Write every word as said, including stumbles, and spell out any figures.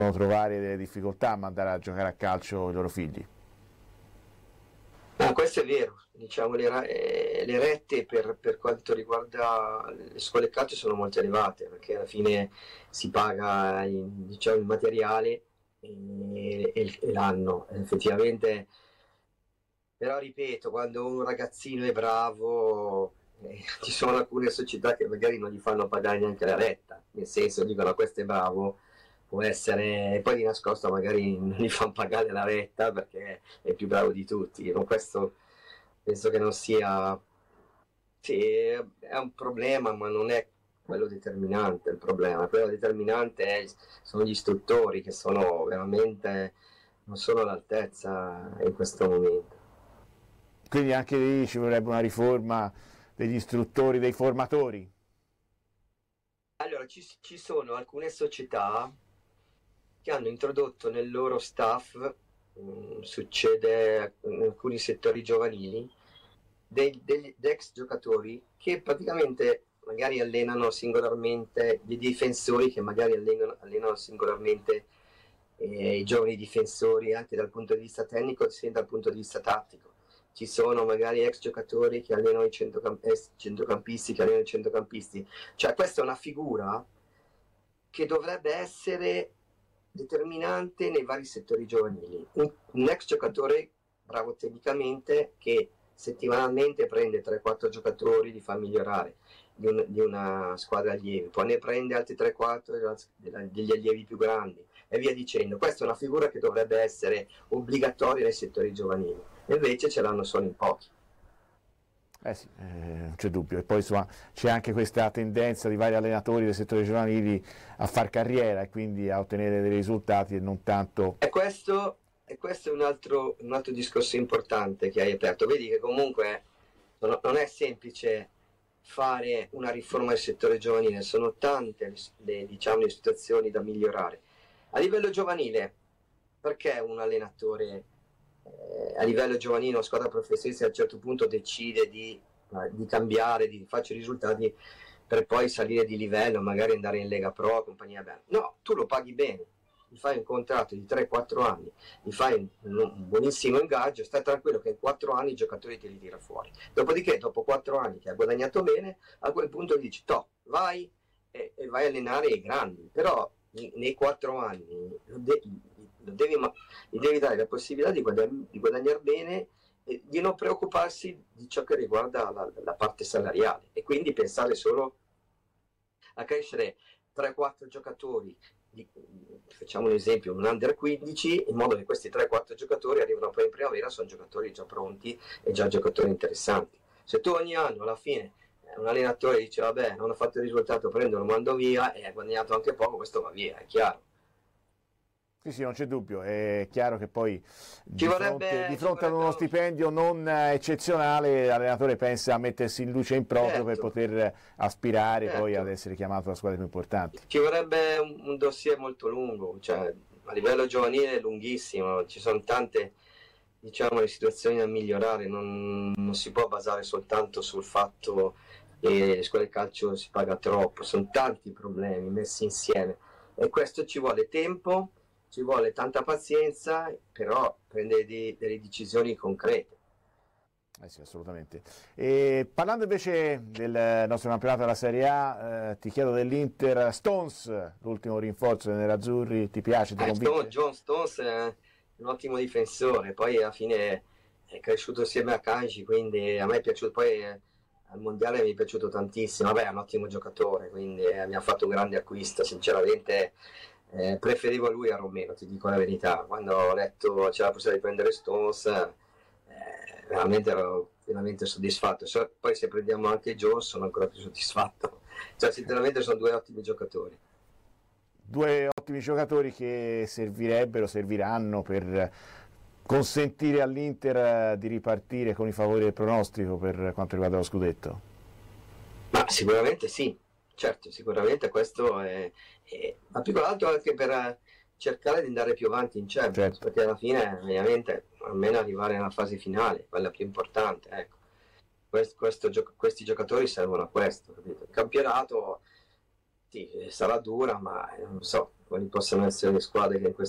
trovare delle difficoltà a mandare a giocare a calcio i loro figli. Ah, questo è vero, diciamo le, le rette per, per quanto riguarda le scuole calcio sono molto elevate, perché alla fine si paga il, diciamo, il materiale e, e, e l'anno, effettivamente. Però ripeto, quando un ragazzino è bravo, eh, ci sono alcune società che magari non gli fanno pagare neanche la retta, nel senso dicono questo è bravo, può essere, e poi di nascosto magari non gli fanno pagare la retta perché è più bravo di tutti. No, questo penso che non sia, sì, è un problema, ma non è quello determinante il problema. Quello determinante è, sono gli istruttori che sono veramente, non sono all'altezza in questo momento. Quindi anche lì ci vorrebbe una riforma degli istruttori, dei formatori. Allora, ci, ci sono alcune società che hanno introdotto nel loro staff, mh, succede in alcuni settori giovanili, dei, degli ex giocatori che praticamente magari allenano singolarmente, dei difensori che magari allenano, allenano singolarmente eh, i giovani difensori anche dal punto di vista tecnico sia dal punto di vista tattico. Ci sono magari ex giocatori che allenano i centrocamp- ex centrocampisti che allenano i centrocampisti, cioè questa è una figura che dovrebbe essere determinante nei vari settori giovanili. Un, un ex giocatore bravo tecnicamente che settimanalmente prende tre quattro giocatori, li fa migliorare di, un, di una squadra allievi, poi ne prende altri tre quattro degli allievi più grandi e via dicendo. Questa è una figura che dovrebbe essere obbligatoria nei settori giovanili, e invece ce l'hanno solo in pochi. Eh sì, eh, non c'è dubbio. E poi insomma c'è anche questa tendenza di vari allenatori del settore giovanili a far carriera e quindi a ottenere dei risultati e non tanto... E questo, e questo è un altro, un altro discorso importante che hai aperto. Vedi che comunque non, non è semplice fare una riforma del settore giovanile, sono tante le, le, diciamo, le situazioni da migliorare. A livello giovanile, perché un allenatore eh, a livello giovanile, una squadra professionista a un certo punto decide di, eh, di cambiare, di farci risultati per poi salire di livello, magari andare in Lega Pro, compagnia bella? No, tu lo paghi bene, gli fai un contratto di tre quattro anni, gli fai un, un buonissimo ingaggio, stai tranquillo che in quattro anni i giocatori te li tira fuori. Dopodiché, dopo quattro anni che hai guadagnato bene, a quel punto gli dici, toh, vai e, e vai a allenare i grandi, però nei quattro anni lo de- lo devi, gli devi dare la possibilità di, guadagn- di guadagnare bene e di non preoccuparsi di ciò che riguarda la, la parte salariale, e quindi pensare solo a crescere tre quattro giocatori, di, facciamo un esempio, un under quindici, in modo che questi tre quattro giocatori arrivano poi in primavera, sono giocatori già pronti e già giocatori interessanti. Se tu ogni anno alla fine un allenatore dice vabbè non ho fatto il risultato, prendo, lo mando via e ha guadagnato anche poco, questo va via, è chiaro. Sì, sì, non c'è dubbio, è chiaro che poi di vorrebbe, fronte, di fronte ad uno uno... stipendio non eccezionale l'allenatore pensa a mettersi in luce in proprio certo. per poter aspirare certo. poi ad essere chiamato alla squadra più importante. Ci vorrebbe un, un dossier molto lungo, cioè a livello giovanile è lunghissimo, ci sono tante, diciamo, le situazioni da migliorare, non, non si può basare soltanto sul fatto che le scuole di calcio si paga troppo, sono tanti problemi messi insieme e questo ci vuole tempo, ci vuole tanta pazienza, però prendere dei, delle decisioni concrete. Eh sì, assolutamente. E parlando invece del nostro campionato della Serie A, eh, ti chiedo dell'Inter Stones, l'ultimo rinforzo dei nerazzurri, ti piace, ti eh, convince? Stone, John Stones è un ottimo difensore, poi alla fine è cresciuto insieme a Kanji, quindi a me è piaciuto, poi al mondiale mi è piaciuto tantissimo, vabbè è un ottimo giocatore, quindi eh, mi ha fatto un grande acquisto, sinceramente. Eh, preferivo lui a Romero, ti dico la verità. Quando ho letto c'era la possibilità di prendere Stones, eh, veramente ero veramente soddisfatto. So, poi se prendiamo anche Jones sono ancora più soddisfatto. Cioè, sinceramente sono due ottimi giocatori. Due ottimi giocatori che servirebbero, serviranno per consentire all'Inter di ripartire con i favori del pronostico per quanto riguarda lo scudetto. Ma sicuramente sì. Certo, sicuramente questo è, è, ma più che altro anche per cercare di andare più avanti in Champions, certo. Perché alla fine ovviamente almeno arrivare nella fase finale, quella più importante, ecco. Questo, questo, questi giocatori servono a questo, capito? Il campionato Sì, sarà dura, ma non so quali possono essere le squadre che in questo